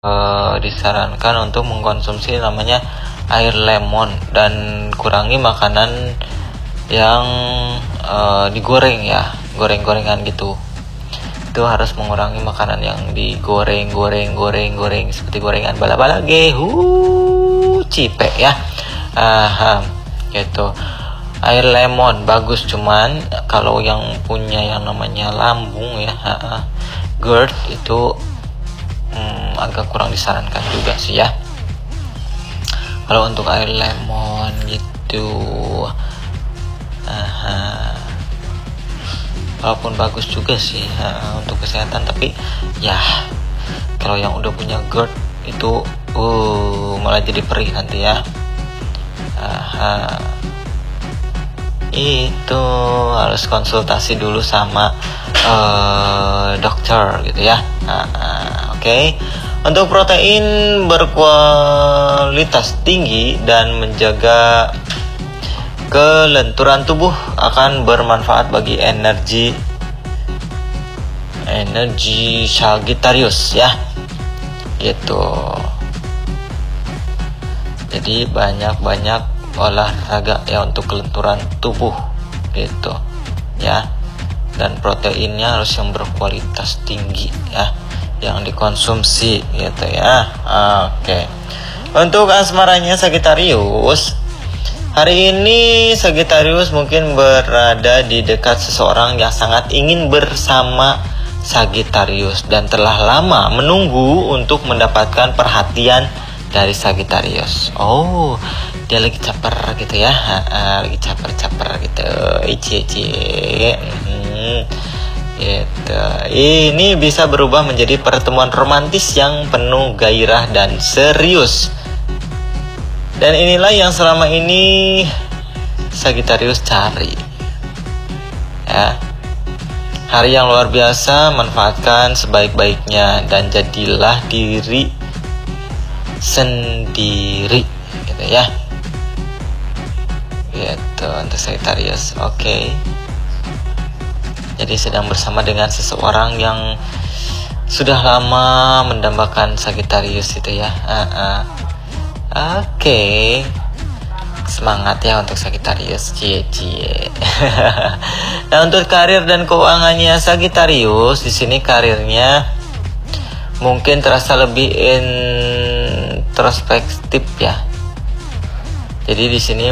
disarankan untuk mengkonsumsi namanya air lemon dan kurangi makanan yang digoreng ya, goreng-gorengan gitu. Itu harus mengurangi makanan yang digoreng seperti gorengan bala-bala cipe ya. Gitu. Air lemon bagus, cuman kalau yang punya yang namanya lambung ya, GERD itu agak kurang disarankan juga sih ya. Kalau untuk air lemon gitu, walaupun bagus juga sih untuk kesehatan, tapi ya kalau yang udah punya GERD itu malah jadi perih nanti ya. Itu harus konsultasi dulu sama dokter gitu ya. Oke. Untuk protein berkualitas tinggi dan menjaga kelenturan tubuh akan bermanfaat bagi energi Sagittarius ya. Gitu. Jadi banyak olahraga ya untuk kelenturan tubuh gitu ya. Dan proteinnya harus yang berkualitas tinggi ya, yang dikonsumsi gitu ya. Oke. Untuk asmaranya Sagittarius, hari ini Sagittarius mungkin berada di dekat seseorang yang sangat ingin bersama Sagittarius dan telah lama menunggu untuk mendapatkan perhatian dari Sagittarius. Dia lagi caper gitu ya, lagi caper gitu, gitu. Ini bisa berubah menjadi pertemuan romantis yang penuh gairah dan serius. Dan inilah yang selama ini Sagittarius cari. Ya. Hari yang luar biasa, manfaatkan sebaik-baiknya dan jadilah diri sendiri gitu ya. Gitu untuk Sagittarius. Oke. Jadi sedang bersama dengan seseorang yang sudah lama mendambakan Sagittarius itu ya. Oke. Semangat ya untuk Sagittarius. Cie. Nah, untuk karir dan keuangannya Sagittarius, di sini karirnya mungkin terasa lebih introspektif ya. Jadi di sini